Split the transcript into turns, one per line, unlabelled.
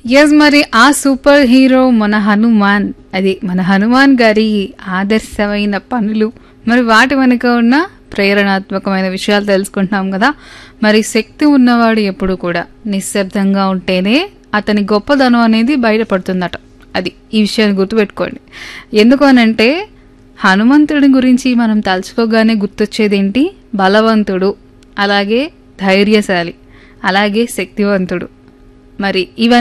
Yes, మరి ఆ super hero మన హనుమాన్, అది మన హనుమాన్ గారి ఆదర్శమైన పనులు, మరి వాటి వెనుక ఉన్న ప్రేరణాత్మకమైన విషయాలు తెలుసుకుంటున్నాం కదా. మరి శక్తి ఉన్నవాడు ఎప్పుడు కూడా నిశ్శబ్దంగా ఉంటేనే అతని గొప్పదనం అనేది బయటపడుతుందట. అది ఈ విషయాన్ని గుర్తుపెట్టుకోండి. ఎందుకు అనంటే హనుమంతుడి గురించి మనం తలుచుకోగానే గుర్తొచ్చేదేంటి? బలవంతుడు, అలాగే ధైర్యశాలి, అలాగే శక్తివంతుడు. మరి ఇవన్నీ